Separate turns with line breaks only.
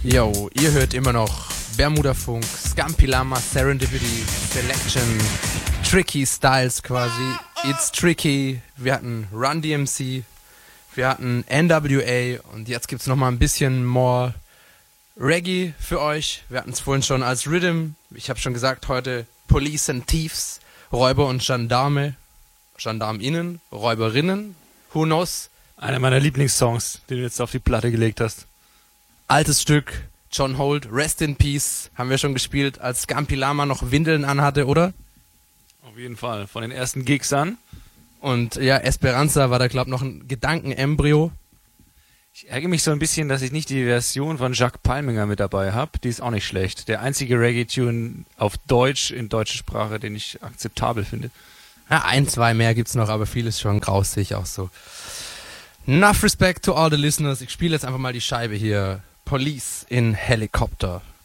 Yo, ihr hört immer noch Bermuda Funk, Scampi Lama, Serendipity, Selection, Tricky Styles quasi. It's Tricky. Wir hatten Run DMC, wir hatten NWA und jetzt gibt's nochmal ein bisschen more Reggae für euch. Wir hatten es vorhin schon als Rhythm. Ich habe schon gesagt, heute Police and Thieves, Räuber und Gendarme, GendarmInnen, Räuberinnen, who knows?
Einer meiner Lieblingssongs, den du jetzt auf die Platte gelegt hast.
Altes Stück, John Holt, Rest in Peace, haben wir schon gespielt, als Scampi Lama noch Windeln anhatte, oder?
Auf jeden Fall, von den ersten Gigs an.
Und ja, Esperanza war da, glaub noch ein Gedankenembryo.
Ich ärgere mich so ein bisschen, dass ich nicht die Version von Jacques Palminger mit dabei habe. Die ist auch nicht schlecht. Der einzige Reggae-Tune auf Deutsch, in deutscher Sprache, den ich akzeptabel finde.
Ja, ein, zwei mehr gibt's noch, aber vieles schon grausig auch so. Enough respect to all the listeners. Ich spiele jetzt einfach mal die Scheibe hier. Police in Helicopter.